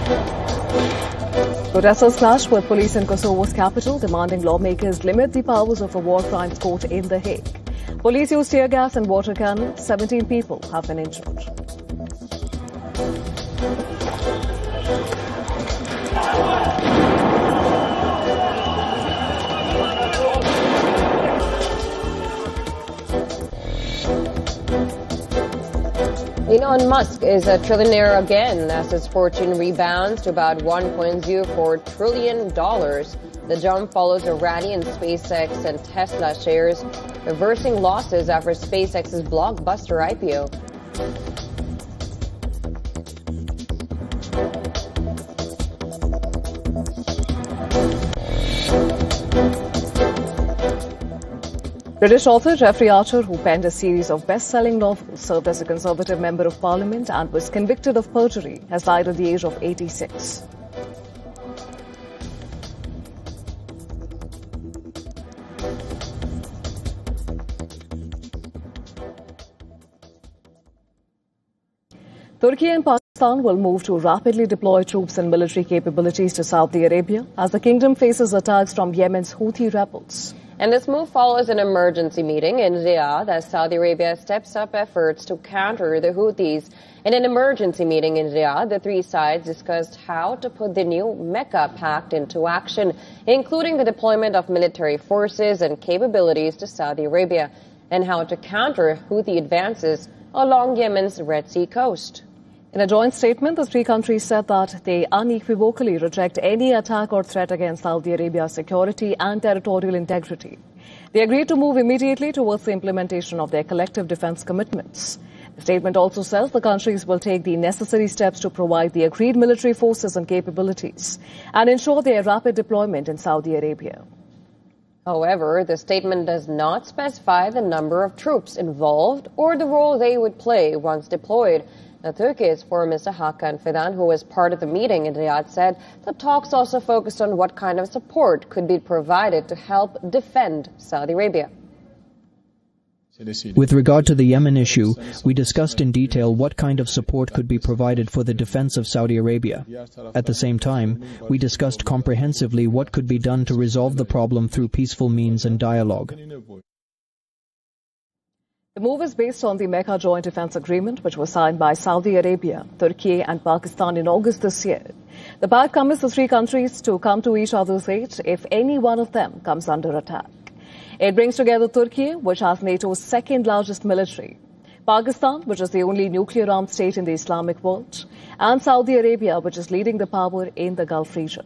Protesters clashed with police in Kosovo's capital, demanding lawmakers limit the powers of a war crimes court in The Hague. Police used tear gas and water cannons. 17 people have been injured. Elon Musk is a trillionaire again as his fortune rebounds to about $1.04 trillion. The jump follows a rally in SpaceX and Tesla shares, reversing losses after SpaceX's blockbuster IPO. British author Jeffrey Archer, who penned a series of best-selling novels, served as a Conservative Member of Parliament and was convicted of perjury, has died at the age of 86. Turkey and Pakistan will move to rapidly deploy troops and military capabilities to Saudi Arabia as the kingdom faces attacks from Yemen's Houthi rebels. And this move follows an emergency meeting in Riyadh as Saudi Arabia steps up efforts to counter the Houthis. In an emergency meeting in Riyadh, the three sides discussed how to put the new Mecca Pact into action, including the deployment of military forces and capabilities to Saudi Arabia, and how to counter Houthi advances along Yemen's Red Sea coast. In a joint statement, the three countries said that they unequivocally reject any attack or threat against Saudi Arabia's security and territorial integrity. They agreed to move immediately towards the implementation of their collective defense commitments. The statement also says the countries will take the necessary steps to provide the agreed military forces and capabilities and ensure their rapid deployment in Saudi Arabia. However, the statement does not specify the number of troops involved or the role they would play once deployed. Now, Turkey's Foreign Minister Hakan Fidan, who was part of the meeting in Riyadh, said the talks also focused on what kind of support could be provided to help defend Saudi Arabia. With regard to the Yemen issue, we discussed in detail what kind of support could be provided for the defense of Saudi Arabia. At the same time, we discussed comprehensively what could be done to resolve the problem through peaceful means and dialogue. The move is based on the Mecca Joint Defense Agreement, which was signed by Saudi Arabia, Turkey and Pakistan in August this year. The pact commits the three countries to come to each other's aid if any one of them comes under attack. It brings together Turkey, which has NATO's second largest military, Pakistan, which is the only nuclear-armed state in the Islamic world, and Saudi Arabia, which is leading the power in the Gulf region.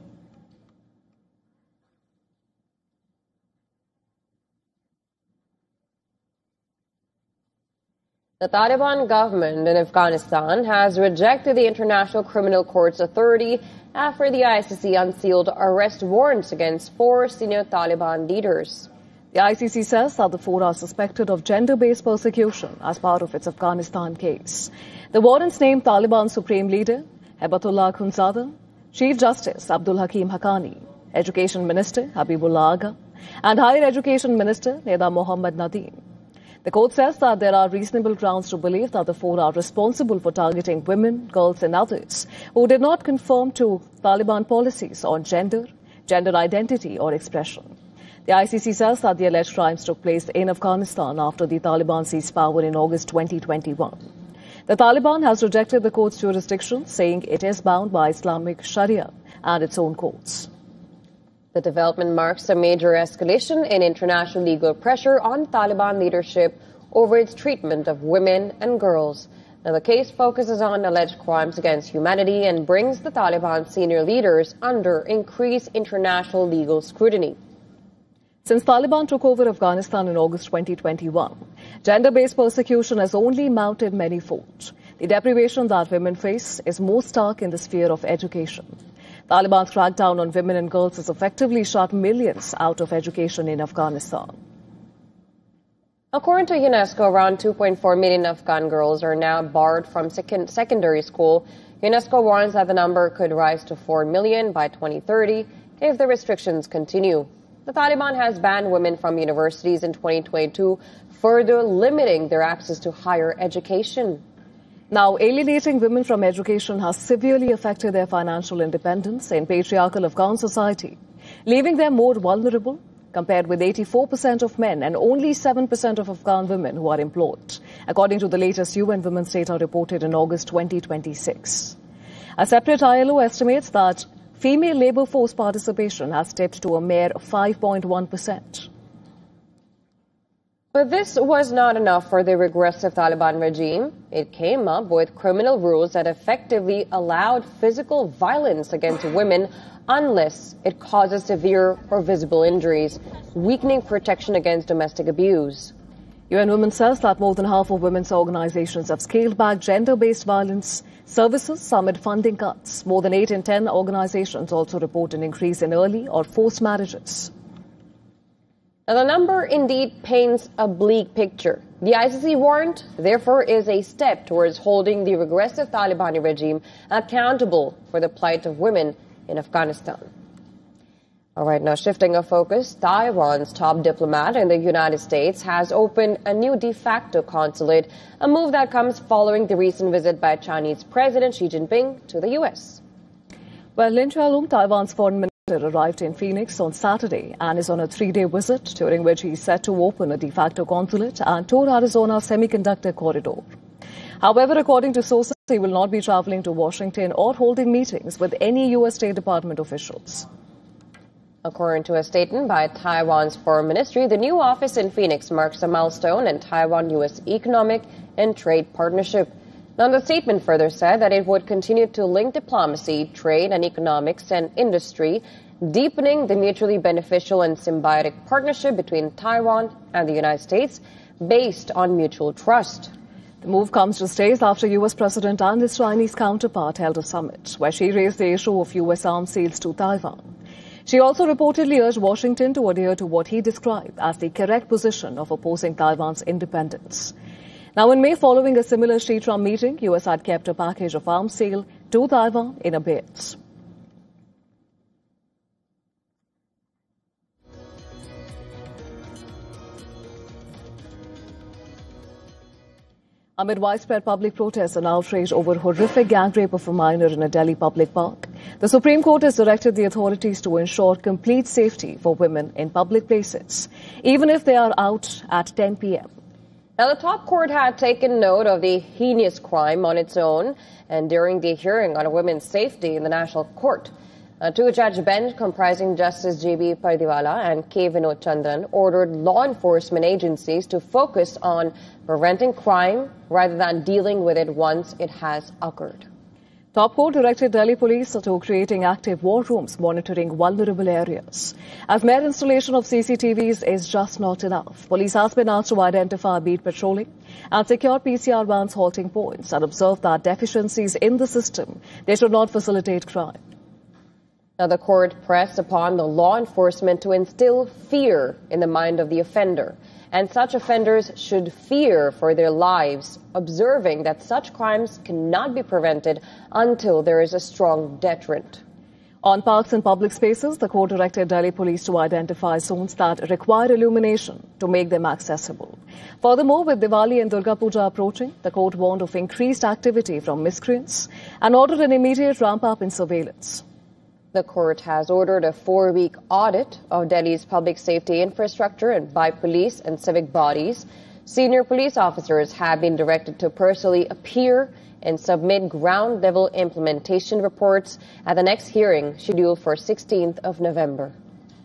The Taliban government in Afghanistan has rejected the International Criminal Court's authority after the ICC unsealed arrest warrants against 4 senior Taliban leaders. The ICC says that the 4 are suspected of gender-based persecution as part of its Afghanistan case. The warrants name Taliban Supreme Leader Hebatullah Akhundzada, Chief Justice Abdul Hakim Haqqani, Education Minister Habibullah Agha, and Higher Education Minister Neda Mohammad Nadeem. The court says that there are reasonable grounds to believe that the 4 are responsible for targeting women, girls and others who did not conform to Taliban policies on gender identity or expression. The ICC says that the alleged crimes took place in Afghanistan after the Taliban seized power in August 2021. The Taliban has rejected the court's jurisdiction, saying it is bound by Islamic Sharia and its own courts. The development marks a major escalation in international legal pressure on Taliban leadership over its treatment of women and girls. Now, the case focuses on alleged crimes against humanity and brings the Taliban senior leaders under increased international legal scrutiny. Since Taliban took over Afghanistan in August 2021, gender-based persecution has only mounted manyfold. The deprivation that women face is most stark in the sphere of education. Taliban's crackdown on women and girls has effectively shut millions out of education in Afghanistan. According to UNESCO, around 2.4 million Afghan girls are now barred from secondary school. UNESCO warns that the number could rise to 4 million by 2030 if the restrictions continue. The Taliban has banned women from universities in 2022, further limiting their access to higher education. Now, alienating women from education has severely affected their financial independence in patriarchal Afghan society, leaving them more vulnerable compared with 84% of men and only 7% of Afghan women who are employed, according to the latest UN Women's data reported in August 2026. A separate ILO estimates that female labour force participation has dipped to a mere 5.1%. But this was not enough for the regressive Taliban regime. It came up with criminal rules that effectively allowed physical violence against women unless it causes severe or visible injuries, weakening protection against domestic abuse. UN Women says that more than half of women's organizations have scaled back gender-based violence services amid funding cuts. More than 8 in 10 organizations also report an increase in early or forced marriages. Now, the number indeed paints a bleak picture. The ICC warrant, therefore, is a step towards holding the regressive Taliban regime accountable for the plight of women in Afghanistan. All right, now shifting our focus, Taiwan's top diplomat in the United States has opened a new de facto consulate, a move that comes following the recent visit by Chinese President Xi Jinping to the U.S. Well, Lin Chia-lung, Taiwan's foreign minister, arrived in Phoenix on Saturday and is on a 3-day visit, during which he is set to open a de facto consulate and tour Arizona's semiconductor corridor. However, according to sources, he will not be traveling to Washington or holding meetings with any U.S. State Department officials. According to a statement by Taiwan's foreign ministry, the new office in Phoenix marks a milestone in Taiwan-U.S. economic and trade partnership. Now, the statement further said that it would continue to link diplomacy, trade and economics and industry, deepening the mutually beneficial and symbiotic partnership between Taiwan and the United States based on mutual trust. The move comes just days after U.S. President and his Chinese counterpart held a summit where she raised the issue of U.S. arms sales to Taiwan. She also reportedly urged Washington to adhere to what he described as the correct position of opposing Taiwan's independence. Now, in May, following a similar Xi-Trump meeting, U.S. had kept a package of arms sale to Taiwan in abeyance. Amid widespread public protests and outrage over horrific gang rape of a minor in a Delhi public park, the Supreme Court has directed the authorities to ensure complete safety for women in public places, even if they are out at 10 p.m. Now, the top court had taken note of the heinous crime on its own and during the hearing on women's safety in the National Court. A two-judge bench comprising Justice J.B. Pardiwala and K. Vinod Chandran ordered law enforcement agencies to focus on preventing crime rather than dealing with it once it has occurred. Top Court directed Delhi Police to creating active war rooms monitoring vulnerable areas. As mere installation of CCTVs is just not enough, police has been asked to identify beat patrolling and secure PCR vans halting points and observe that deficiencies in the system, they should not facilitate crime. Now, the court pressed upon the law enforcement to instill fear in the mind of the offender, and such offenders should fear for their lives, observing that such crimes cannot be prevented until there is a strong deterrent. On parks and public spaces, the court directed Delhi Police to identify zones that require illumination to make them accessible. Furthermore, with Diwali and Durga Puja approaching, the court warned of increased activity from miscreants and ordered an immediate ramp-up in surveillance. The court has ordered a 4-week audit of Delhi's public safety infrastructure and by police and civic bodies. Senior police officers have been directed to personally appear and submit ground-level implementation reports at the next hearing scheduled for 16th of November.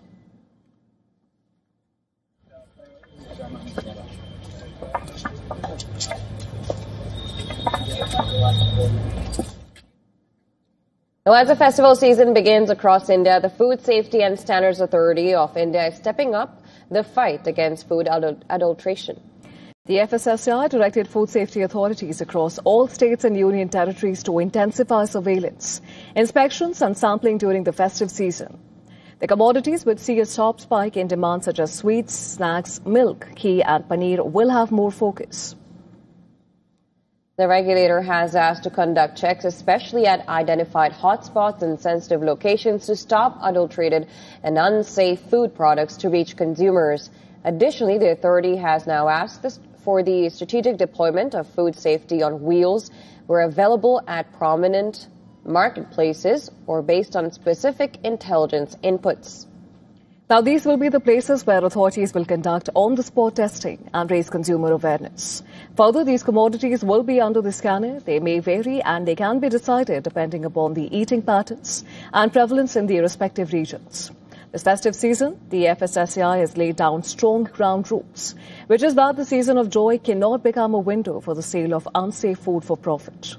Now, as the festival season begins across India, the Food Safety and Standards Authority of India is stepping up the fight against food adulteration. The FSSAI directed food safety authorities across all states and union territories to intensify surveillance, inspections and sampling during the festive season. The commodities which see a sharp spike in demand such as sweets, snacks, milk, ghee and paneer will have more focus. The regulator has asked to conduct checks, especially at identified hotspots and sensitive locations, to stop adulterated and unsafe food products to reach consumers. Additionally, the authority has now asked for the strategic deployment of food safety on wheels were available at prominent marketplaces or based on specific intelligence inputs. Now, these will be the places where authorities will conduct on-the-spot testing and raise consumer awareness. Further, these commodities will be under the scanner. They may vary and they can be decided depending upon the eating patterns and prevalence in the respective regions. This festive season, the FSSAI has laid down strong ground rules, which is that the season of joy cannot become a window for the sale of unsafe food for profit.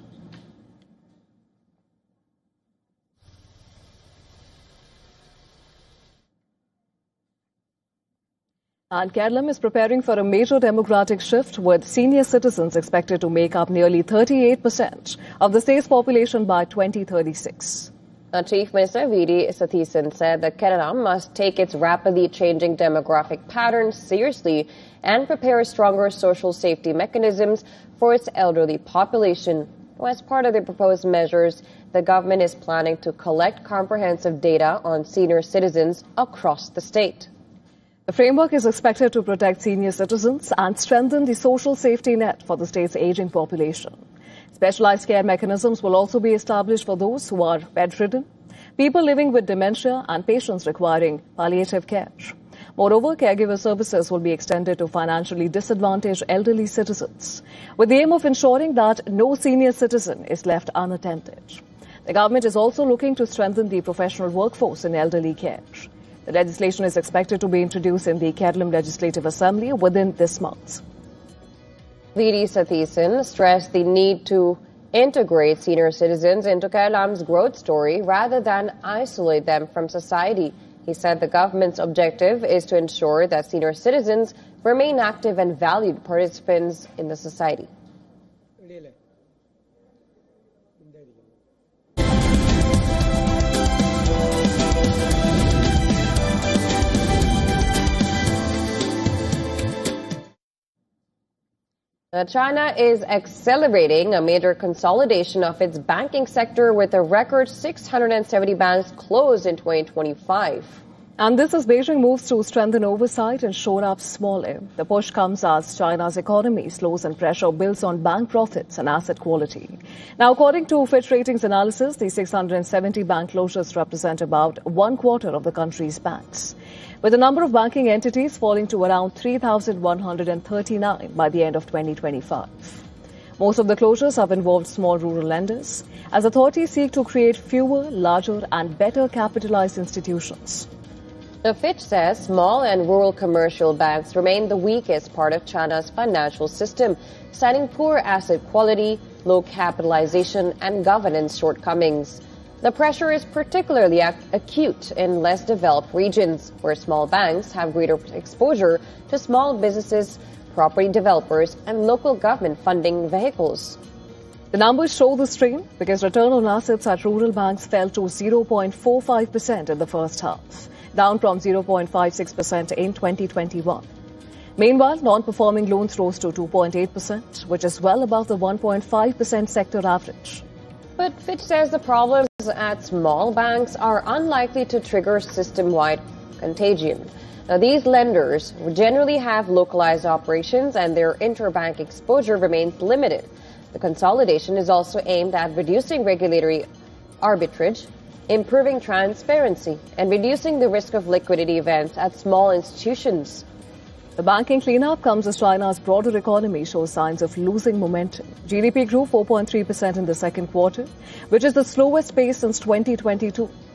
And Kerala is preparing for a major demographic shift, with senior citizens expected to make up nearly 38% of the state's population by 2036. Chief Minister V.D. Satheesan said that Kerala must take its rapidly changing demographic patterns seriously and prepare stronger social safety mechanisms for its elderly population. As part of the proposed measures, the government is planning to collect comprehensive data on senior citizens across the state. The framework is expected to protect senior citizens and strengthen the social safety net for the state's aging population. Specialized care mechanisms will also be established for those who are bedridden, people living with dementia, and patients requiring palliative care. Moreover, caregiver services will be extended to financially disadvantaged elderly citizens, with the aim of ensuring that no senior citizen is left unattended. The government is also looking to strengthen the professional workforce in elderly care. The legislation is expected to be introduced in the Kerala Legislative Assembly within this month. V.D. Satheesan stressed the need to integrate senior citizens into Kerala's growth story rather than isolate them from society. He said the government's objective is to ensure that senior citizens remain active and valued participants in the society. China is accelerating a major consolidation of its banking sector, with a record 670 banks closed in 2025. And this as Beijing moves to strengthen oversight and shore up small M. The push comes as China's economy slows and pressure builds on bank profits and asset quality. Now, according to Fitch Ratings analysis, the 670 bank closures represent about 1/4 of the country's banks, with the number of banking entities falling to around 3,139 by the end of 2025. Most of the closures have involved small rural lenders, as authorities seek to create fewer, larger and better capitalized institutions. The Fitch says small and rural commercial banks remain the weakest part of China's financial system, citing poor asset quality, low capitalization and governance shortcomings. The pressure is particularly acute in less developed regions, where small banks have greater exposure to small businesses, property developers, and local government funding vehicles. The numbers show the strain because return on assets at rural banks fell to 0.45% in the first half, down from 0.56% in 2021. Meanwhile, non-performing loans rose to 2.8%, which is well above the 1.5% sector average. But Fitch says the problems at small banks are unlikely to trigger system-wide contagion. Now, these lenders generally have localized operations and their interbank exposure remains limited. The consolidation is also aimed at reducing regulatory arbitrage, improving transparency, and reducing the risk of liquidity events at small institutions. The banking cleanup comes as China's broader economy shows signs of losing momentum. GDP grew 4.3% in the second quarter, which is the slowest pace since 2022.